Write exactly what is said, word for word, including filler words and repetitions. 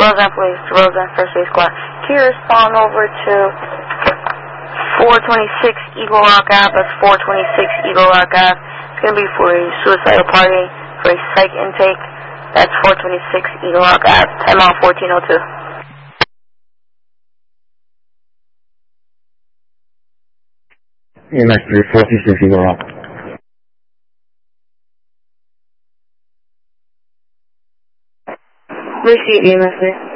Roseanne, please. To Roseanne, First Aid Squad. Can you respond over to four twenty-six Eagle Rock Ave? That's four twenty-six Eagle Rock Ave. It's going to be for a suicidal party, for a psych intake. That's four twenty-six Eagle Rock Ave, time out fourteen oh two. E M S three, four twenty-six Eagle Rock. Receive E M S three.